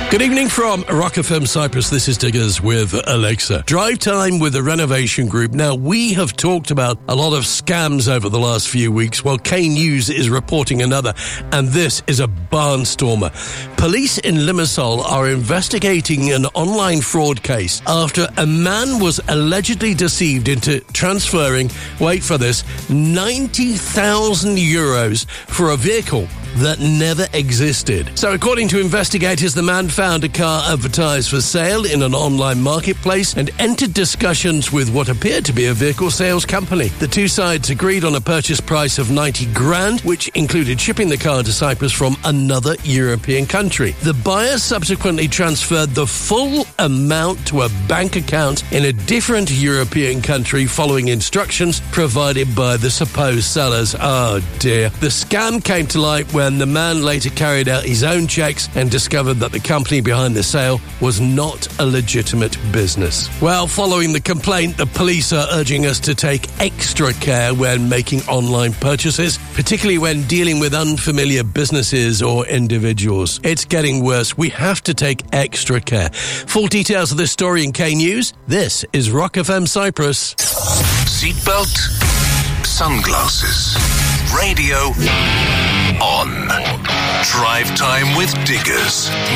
Good evening from Rock FM Cyprus. This is Diggers with Alexa. Drive time with the Renovation Group. Now, we have talked about a lot of scams over the last few weeks. Well, K News is reporting another, and this is a barnstormer. Police in Limassol are investigating an online fraud case after a man was allegedly deceived into transferring, wait for this, 90,000 euros for a vehicle that never existed. So according to investigators, the man found a car advertised for sale in an online marketplace and entered discussions with what appeared to be a vehicle sales company. The two sides agreed on a purchase price of 90 grand, which included shipping the car to Cyprus from another European country. The buyer subsequently transferred the full amount to a bank account in a different European country following instructions provided by the supposed sellers. Oh dear. The scam came to light when the man later carried out his own checks and discovered that the company behind the sale was not a legitimate business. Well, following the complaint, the police are urging us to take extra care when making online purchases, particularly when dealing with unfamiliar businesses or individuals. It's getting worse. We have to take extra care. Full details of this story in K News. This is Rock FM Cyprus. Seatbelt, sunglasses, radio on. Drive time with Diggers.